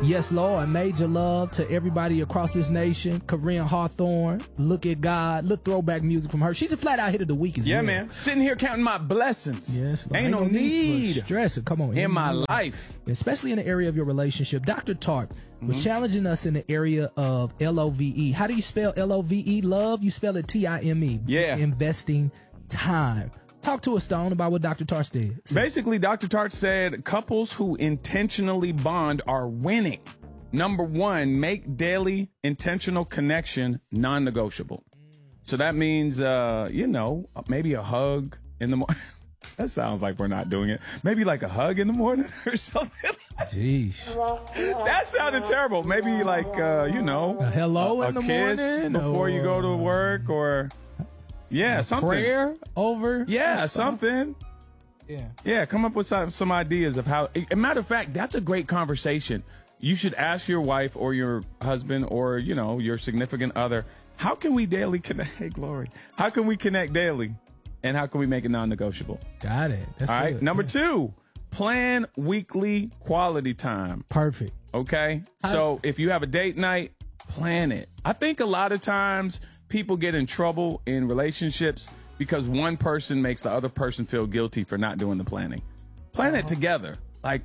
Yes, Lord. Major love to everybody across this nation. Corinne Hawthorne, Look at God. Look, throwback music from her. She's a flat out hit of the week as well. Yeah, man. Sitting here counting my blessings. Yes, Lord. Ain't no need for stressing. Come on. in my life. Especially in the area of your relationship. Dr. Tart was challenging us in the area of LOVE. How do you spell LOVE? Love? You spell it TIME. Yeah. Investing time. Talk to us, Stone, about what Dr. Tart said. Basically, Dr. Tart said couples who intentionally bond are winning. Number one, make daily intentional connection non-negotiable. So that means, maybe a hug in the morning. That sounds like we're not doing it. Maybe like a hug in the morning or something. Jeez. That sounded terrible. Maybe like, a hello in the kiss morning before you go to work, or something. Prayer over. Yeah, something. Yeah, come up with some ideas of how. A matter of fact, that's a great conversation. You should ask your wife or your husband or, your significant other, how can we daily connect? Hey, Glory. How can we connect daily? And how can we make it non-negotiable? Got it. That's all right. good. Number two, plan weekly quality time. Perfect. Okay. So if you have a date night, plan it. I think a lot of times people get in trouble in relationships because one person makes the other person feel guilty for not doing the planning. Plan it together. Like,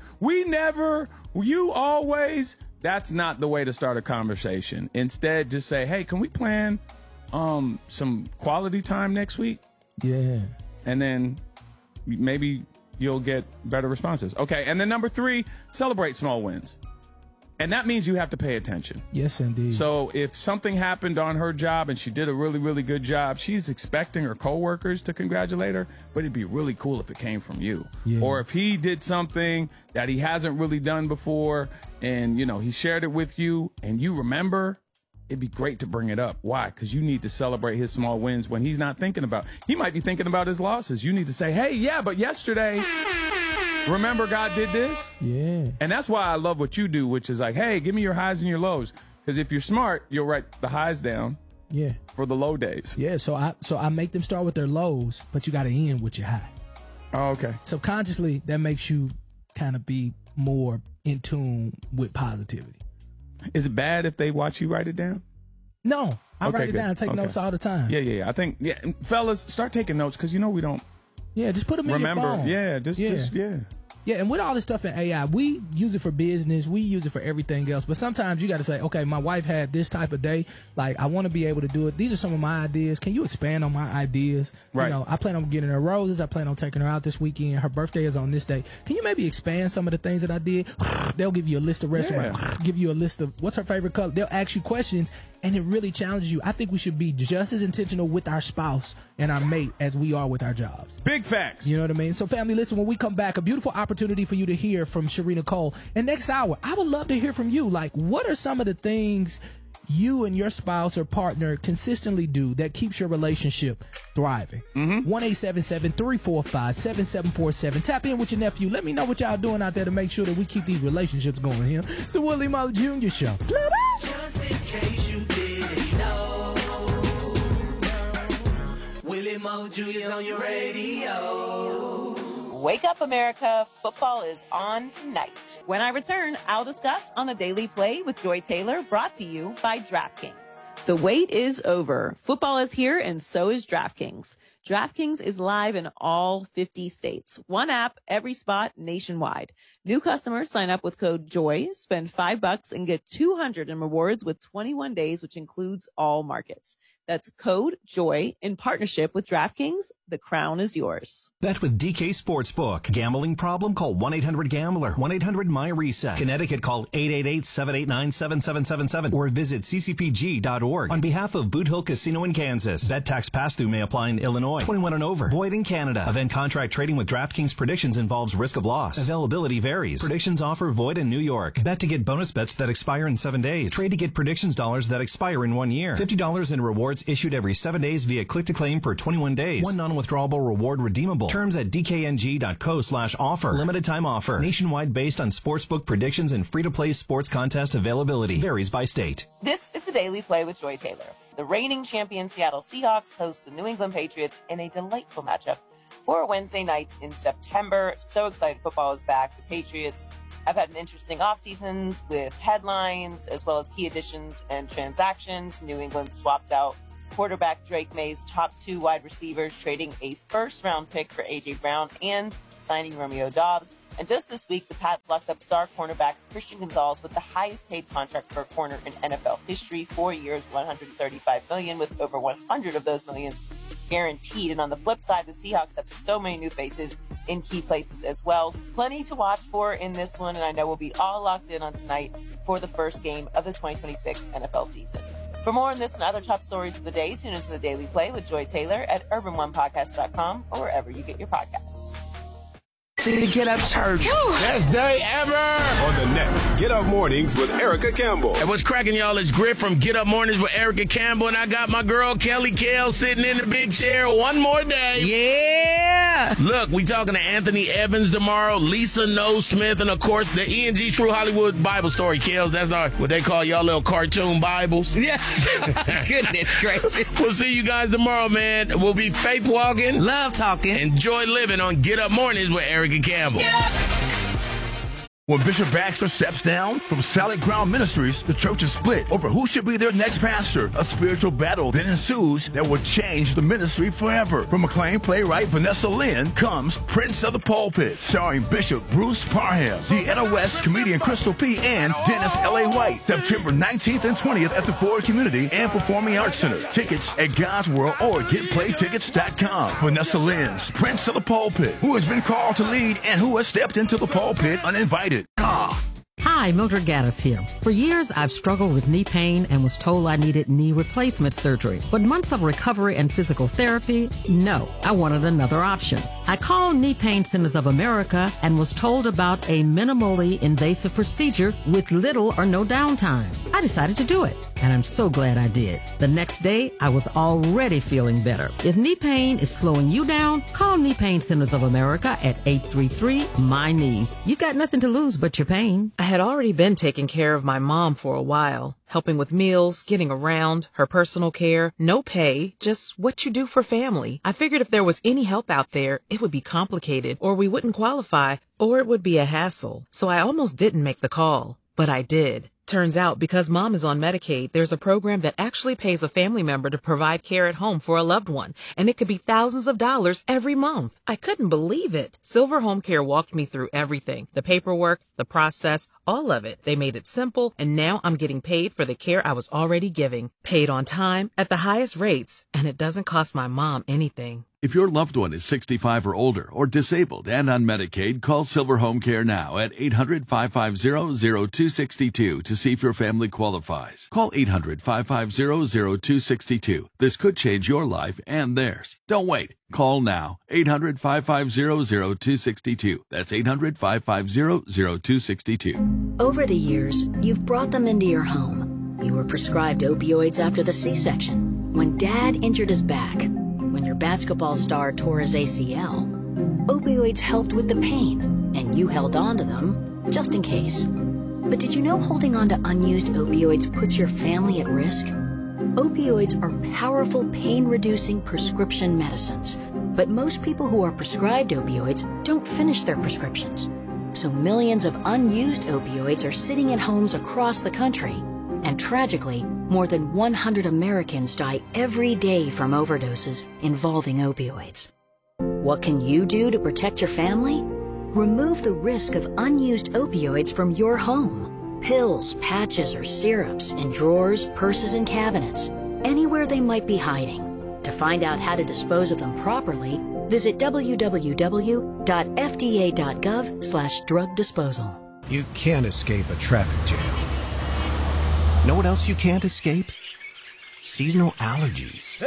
you always, that's not the way to start a conversation. Instead, just say, hey, can we plan some quality time next week? Yeah. And then maybe you'll get better responses. Okay. And then number three, celebrate small wins. And that means you have to pay attention. Yes, indeed. So if something happened on her job and she did a really, really good job, she's expecting her coworkers to congratulate her, but it'd be really cool if it came from you. Yeah. Or if he did something that he hasn't really done before and, he shared it with you and you remember, it'd be great to bring it up. Why? Because you need to celebrate his small wins when he's not thinking about. He might be thinking about his losses. You need to say, hey, yeah, but yesterday, remember God did this? Yeah. And that's why I love what you do, which is like, hey, give me your highs and your lows. Because if you're smart, you'll write the highs down. Yeah. For the low days. Yeah. So I make them start with their lows, but you got to end with your high. Oh, okay. Subconsciously, that makes you kind of be more in tune with positivity. Is it bad if they watch you write it down? No, I write it good. down. I take notes all the time. Yeah. I think, fellas, start taking notes because we don't. Yeah, just put them in your phone. Yeah, just. Yeah, and with all this stuff in AI, we use it for business. We use it for everything else. But sometimes you got to say, okay, my wife had this type of day. Like, I want to be able to do it. These are some of my ideas. Can you expand on my ideas? Right. I plan on getting her roses. I plan on taking her out this weekend. Her birthday is on this day. Can you maybe expand some of the things that I did? They'll give you a list of restaurants. Give you a list of what's her favorite color. They'll ask you questions, and it really challenges you. I think we should be just as intentional with our spouse and our mate as we are with our jobs. Big facts. You know what I mean? So, family, listen, when we come back, a beautiful opportunity for you to hear from Sharina Cole. And next hour, I would love to hear from you. Like, what are some of the things you and your spouse or partner consistently do that keeps your relationship thriving? 1-877-345-7747. Tap in with your nephew. Let me know what y'all doing out there to make sure that we keep these relationships going here. It's the Willie Mo Jr. Show. Just in case you didn't know, Willie Mo Jr. is on your radio. Wake up, America. Football is on tonight. When I return, I'll discuss on the Daily Play with Joy Taylor, brought to you by DraftKings. The wait is over. Football is here, and so is DraftKings. DraftKings is live in all 50 states. One app, every spot, nationwide. New customers sign up with code JOY, spend $5 and get $200 in rewards with 21 days, which includes all markets. That's code JOY in partnership with DraftKings. The crown is yours. Bet with DK Sportsbook. Gambling problem? Call 1-800-GAMBLER. 1-800-MY-RESET. Connecticut, call 888-789-7777 or visit ccpg.org. On behalf of Boot Hill Casino in Kansas, bet tax pass-through may apply in Illinois. 21 and over. Void in Canada. Event contract trading with DraftKings Predictions involves risk of loss. Availability varies. Predictions offer void in New York. Bet to get bonus bets that expire in 7 days. Trade to get predictions dollars that expire in 1 year. $50 in rewards issued every 7 days via click-to-claim for 21 days. One non-withdrawable reward redeemable. Terms at dkng.co/offer. Limited time offer. Nationwide based on sportsbook predictions and free-to-play sports contest availability. Varies by state. This is the Daily Play with Joy Taylor. The reigning champion Seattle Seahawks host the New England Patriots in a delightful matchup for a Wednesday night in September. So excited football is back. The Patriots I've had an interesting offseason with headlines as well as key additions and transactions. New England swapped out quarterback Drake May's top 2 wide receivers, trading a first-round pick for A.J. Brown and signing Romeo Doubs. And just this week, the Pats locked up star cornerback Christian Gonzalez with the highest paid contract for a corner in NFL history, 4 years, $135 million, with over 100 of those millions guaranteed. And on the flip side, the Seahawks have so many new faces in key places as well. Plenty to watch for in this one, and I know we'll be all locked in on tonight for the first game of the 2026 NFL season. For more on this and other top stories of the day, tune into the Daily Play with Joy Taylor at urban1podcast.com or wherever you get your podcasts. Get up church. Best day ever. On the next Get Up Mornings with Erica Campbell. And what's cracking, y'all? It's Grit from Get Up Mornings with Erica Campbell, and I got my girl Kelly Kale sitting in the big chair one more day. Yeah. Look, we talking to Anthony Evans tomorrow, Lisa Noe Smith, and of course the E&G True Hollywood Bible Story, Kales. That's what they call y'all little cartoon Bibles. Yeah. Goodness gracious. We'll see you guys tomorrow, man. We'll be faith walking, Love talking, enjoy living on Get Up Mornings with Erica Campbell. When Bishop Baxter steps down from Solid Ground Ministries, the church is split over who should be their next pastor. A spiritual battle then ensues that will change the ministry forever. From acclaimed playwright Vanessa Lynn comes Prince of the Pulpit, starring Bishop Bruce Parham, Deanna West, comedian Crystal P., and Dennis L.A. White. September 19th and 20th at the Ford Community and Performing Arts Center. Tickets at God's World or GetPlayTickets.com. Vanessa Lynn's Prince of the Pulpit, who has been called to lead and who has stepped into the pulpit uninvited. Hi, Mildred Gaddis here. For years, I've struggled with knee pain and was told I needed knee replacement surgery. But months of recovery and physical therapy, no, I wanted another option. I called Knee Pain Centers of America and was told about a minimally invasive procedure with little or no downtime. I decided to do it, and I'm so glad I did. The next day, I was already feeling better. If knee pain is slowing you down, call Knee Pain Centers of America at 833-MY-KNEES. You've got nothing to lose but your pain. I had already been taking care of my mom for a while, helping with meals, getting around, her personal care, no pay, just what you do for family. I figured if there was any help out there, it would be complicated, or we wouldn't qualify, or it would be a hassle. So I almost didn't make the call, but I did. Turns out, because mom is on Medicaid, there's a program that actually pays a family member to provide care at home for a loved one, and it could be thousands of dollars every month. I couldn't believe it. Silver Home Care walked me through everything, the paperwork, the process, all of it. They made it simple, and now I'm getting paid for the care I was already giving. Paid on time, at the highest rates, and it doesn't cost my mom anything. If your loved one is 65 or older or disabled and on Medicaid, call Silver Home Care now at 800-550-0262 to see if your family qualifies. Call 800-550-0262. This could change your life and theirs. Don't wait. Call now. 800-550-0262. That's 800-550-0262. Over the years, you've brought them into your home. You were prescribed opioids after the C-section, when Dad injured his back, when your basketball star tore his ACL. Opioids helped with the pain, and you held on to them just in case. But did you know holding on to unused opioids puts your family at risk? Opioids are powerful pain-reducing prescription medicines, but most people who are prescribed opioids don't finish their prescriptions. So millions of unused opioids are sitting in homes across the country. And tragically, more than 100 Americans die every day from overdoses involving opioids. What can you do to protect your family? Remove the risk of unused opioids from your home. Pills, patches, or syrups in drawers, purses, and cabinets, anywhere they might be hiding. To find out how to dispose of them properly, visit www.fda.gov/drug disposal. You can't escape a traffic jam. Know what else you can't escape? Seasonal allergies.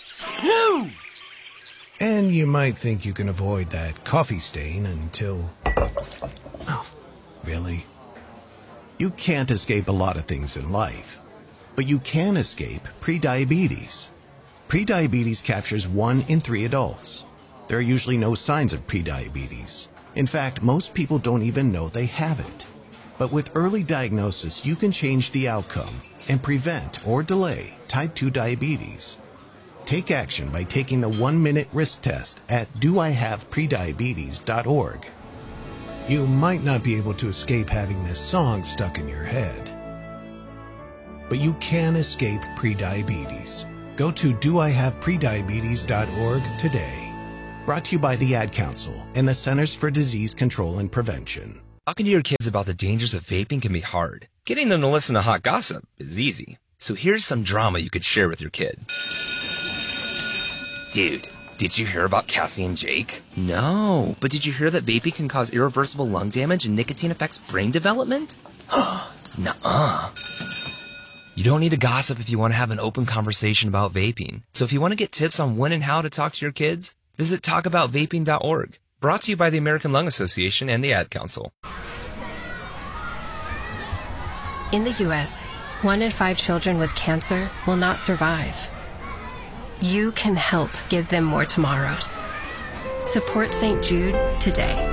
And you might think you can avoid that coffee stain until... Oh, really? You can't escape a lot of things in life, but you can escape prediabetes. Prediabetes captures 1 in 3 adults. There are usually no signs of prediabetes. In fact, most people don't even know they have it. But with early diagnosis, you can change the outcome and prevent or delay type 2 diabetes. Take action by taking the 1-minute risk test at doihaveprediabetes.org. You might not be able to escape having this song stuck in your head, but you can escape prediabetes. Go to doihaveprediabetes.org today. Brought to you by the Ad Council and the Centers for Disease Control and Prevention. Talking to your kids about the dangers of vaping can be hard. Getting them to listen to hot gossip is easy. So here's some drama you could share with your kid. Dude, did you hear about Cassie and Jake? No, but did you hear that vaping can cause irreversible lung damage and nicotine affects brain development? Nuh-uh. You don't need to gossip if you want to have an open conversation about vaping. So if you want to get tips on when and how to talk to your kids, visit talkaboutvaping.org. Brought to you by the American Lung Association and the Ad Council. In the U.S., 1 in 5 children with cancer will not survive. You can help give them more tomorrows. Support St. Jude today.